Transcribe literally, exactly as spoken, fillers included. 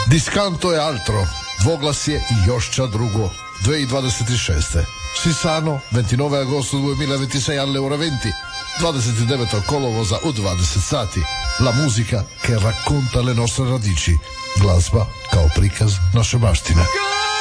Discanto e altro, dvoglasje i još ča drugo, dve tisuće dvadeset šeste. Sisano, ventinove agosto duemilaventisei alle ore venti, dvadeset devetog kolovoza u dvadeset sati. La musica che racconta le nostre radici, glazba kao prikaz naše baštine.